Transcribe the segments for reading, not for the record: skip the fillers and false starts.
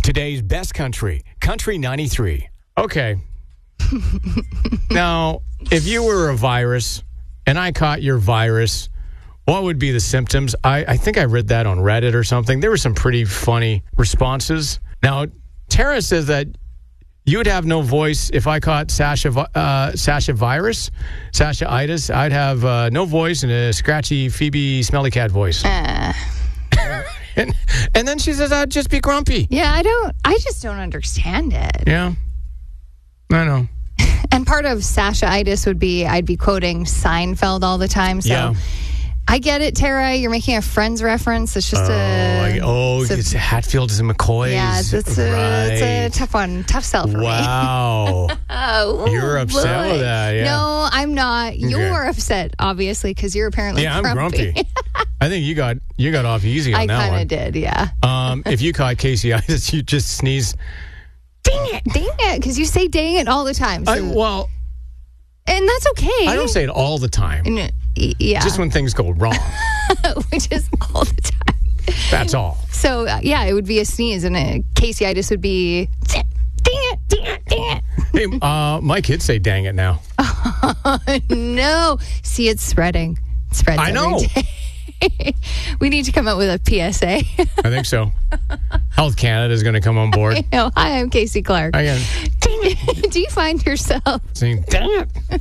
Today's best country, Country 93. Okay. Now, if you were a virus and I caught your virus, what would be the symptoms? I think I read that on Reddit or something. There were some pretty funny responses. Now, Tara says that you would have no voice if I caught Sasha virus, Sasha-itis. I'd have no voice and a scratchy Phoebe Smelly Cat voice. And then she says I'd just be grumpy. Yeah, I just don't understand it. Yeah, I know. And part of Sasha-itis would be I'd be quoting Seinfeld all the time. So Yeah. I get it, Tara. You're making a Friends reference. It's just it's Hatfields and McCoys. Yeah, it's a tough one. Tough sell for me. Wow. Oh, You're upset with that, yeah. No, I'm not. You're upset, obviously, because you're apparently I'm grumpy. I think you got off easy on that one. I kind of did, yeah. If you caught Casey-itis, you just sneeze. Dang it, because you say dang it all the time. So, and that's okay. I don't say it all the time. Yeah. Just when things go wrong. Which is all the time. That's all. So, it would be a sneeze, and a Casey-itis would be dang it. Hey, my kids say dang it now. No. See, it's spreading. It spreads I know. every day. We need to come up with a PSA. I think so. Health Canada is going to come on board. Hi, I'm Casey Clark. Dang it. Do you find yourself saying, dang it?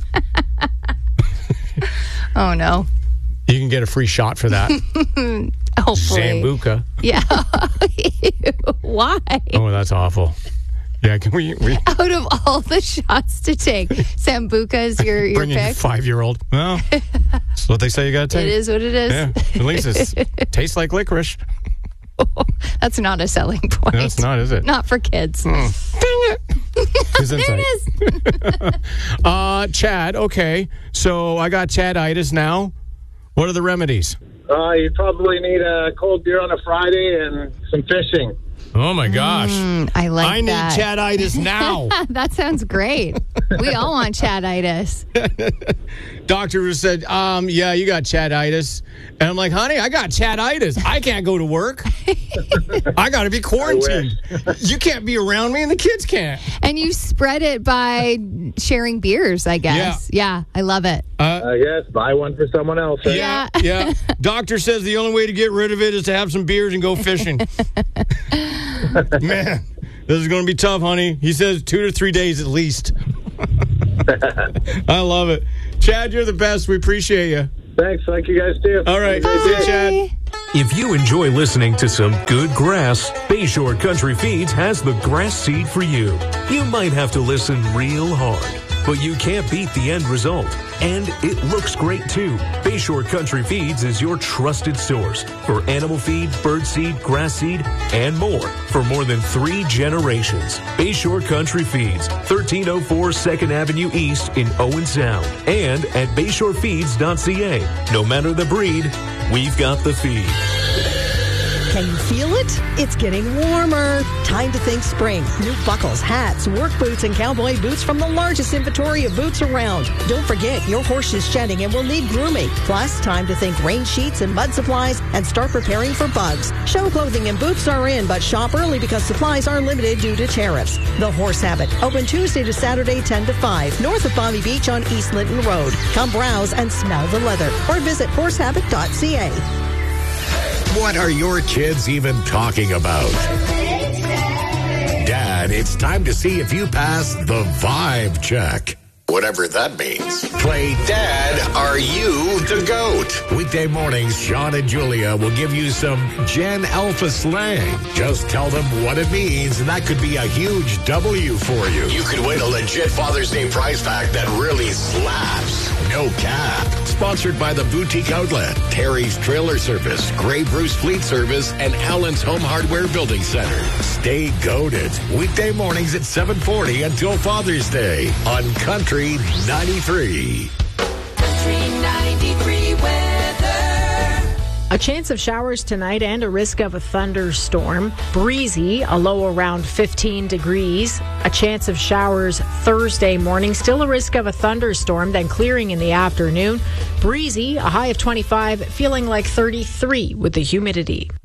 Oh, no. You can get a free shot for that. Hopefully. Sambuca. Yeah. Why? Oh, that's awful. Yeah, can we out of all the shots to take, Sambuca is your bring pick? in 5-year-old. Well, that's what they say you got to take. It is what it is. Yeah, at least it tastes like licorice. That's not a selling point. No, it's not, is it? Not for kids. Dang it. There it is. Chad, okay. So I got Chad-itis now. What are the remedies? You probably need a cold beer on a Friday and some fishing. Oh, my gosh. I like I that. need Chad-itis now. That sounds great. We all want Chad-itis. Doctor said, yeah, you got Chad-itis. And I'm like, honey, I got Chad-itis. I can't go to work. I got to be quarantined. You can't be around me and the kids can't. And you spread it by sharing beers, I guess. Yeah, I love it. I guess buy one for someone else. Right? Yeah. Doctor says the only way to get rid of it is to have some beers and go fishing. Man, this is going to be tough, honey. He says 2 to 3 days at least. I love it. Chad, you're the best. We appreciate you. Thanks. Like you guys do. All right. Bye. See you, Chad. If you enjoy listening to some good grass, Bayshore Country Feeds has the grass seed for you. You might have to listen real hard, but you can't beat the end result. And it looks great, too. Bayshore Country Feeds is your trusted source for animal feed, bird seed, grass seed, and more for more than 3 generations. Bayshore Country Feeds, 1304 2nd Avenue East in Owen Sound, and at bayshorefeeds.ca. No matter the breed, we've got the feed. Can you feel it? It's getting warmer. Time to think spring. New buckles, hats, work boots, and cowboy boots from the largest inventory of boots around. Don't forget, your horse is shedding and will need grooming. Plus, time to think rain sheets and mud supplies and start preparing for bugs. Show clothing and boots are in, but shop early because supplies are limited due to tariffs. The Horse Habit, open Tuesday to Saturday 10 to 5, north of Bonnie Beach on East Linton Road. Come browse and smell the leather or visit horsehabit.ca. What are your kids even talking about? Dad, it's time to see if you pass the vibe check. Whatever that means. Play Dad, Are You the Goat? Weekday mornings, Sean and Julia will give you some Gen Alpha slang. Just tell them what it means, and that could be a huge W for you. You could win a legit Father's Day prize pack that really slaps. No cap. Sponsored by the Boutique Outlet, Terry's Trailer Service, Grey Bruce Fleet Service, and Allen's Home Hardware Building Center. Stay goated. Weekday mornings at 7:40 until Father's Day on Country 93. Country 93 weather. A chance of showers tonight and a risk of a thunderstorm. Breezy, a low around 15 degrees. A chance of showers Thursday morning. Still a risk of a thunderstorm, then clearing in the afternoon. Breezy, a high of 25, feeling like 33 with the humidity.